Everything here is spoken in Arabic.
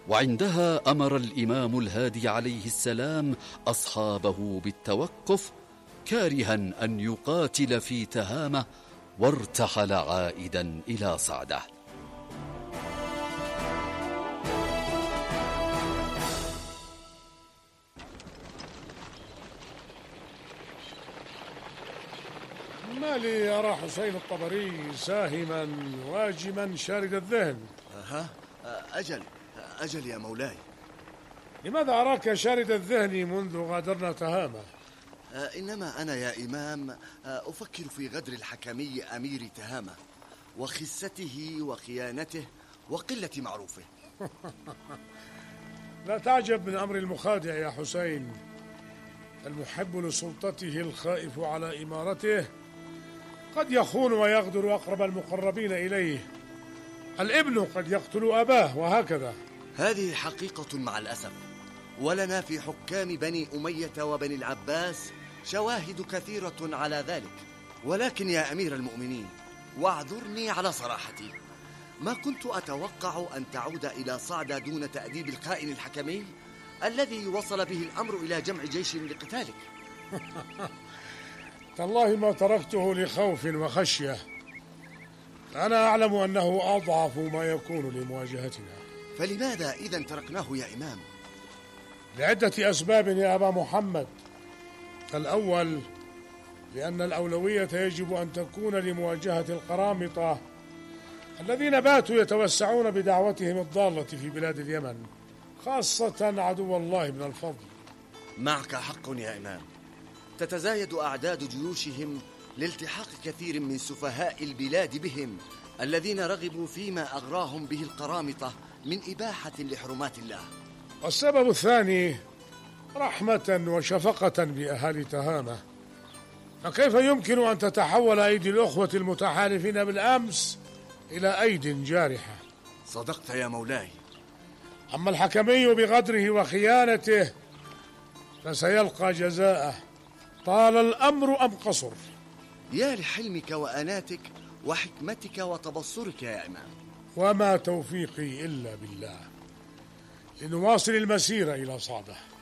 وعندها أمر الإمام الهادي عليه السلام أصحابه بالتوقف، كارها أن يقاتل في تهامة، وارتحل عائدا إلى صعده. ما لي أرى حسين الطبري ساهما واجما شارد الذهن؟ أجل يا مولاي. لماذا أراك شارد الذهن منذ غادرنا تهامة؟ إنما أنا يا إمام أفكر في غدر الحكمي أمير تهامة، وخسته وخيانته وقلة معروفه. لا تعجب من أمر المخادع يا حسين. المحب لسلطته الخائف على إمارته قد يخون ويغدر أقرب المقربين إليه. الابن قد يقتل أباه وهكذا. هذه حقيقة مع الأسف، ولنا في حكام بني أمية وبني العباس شواهد كثيرة على ذلك. ولكن يا أمير المؤمنين، واعذرني على صراحتي، ما كنت أتوقع أن تعود إلى صعدة دون تأديب الخائن الحكمي الذي وصل به الأمر إلى جمع جيش لقتالك. تالله ما تركته لخوف وخشية. أنا أعلم أنه أضعف ما يكون لمواجهتنا. فلماذا إذن تركناه يا إمام؟ لعدة أسباب يا أبا محمد. الأول، لأن الأولوية يجب أن تكون لمواجهة القرامطة الذين باتوا يتوسعون بدعوتهم الضالة في بلاد اليمن، خاصة عدو الله بن الفضل. معك حق يا إمام، تتزايد أعداد جيوشهم لالتحاق كثير من سفهاء البلاد بهم، الذين رغبوا فيما أغراهم به القرامطة من إباحة لحرمات الله. والسبب الثاني، رحمة وشفقة بأهالي تهامة. فكيف يمكن أن تتحول أيدي الأخوة المتحالفين بالأمس إلى أيد جارحة؟ صدقت يا مولاي. أما الحكمي بغدره وخيانته فسيلقى جزاءه، طال الأمر أم قصر. يا لحلمك وأناتك وحكمتك وتبصرك يا إمام. وما توفيقي إلا بالله. لنواصل المسير إلى صعده.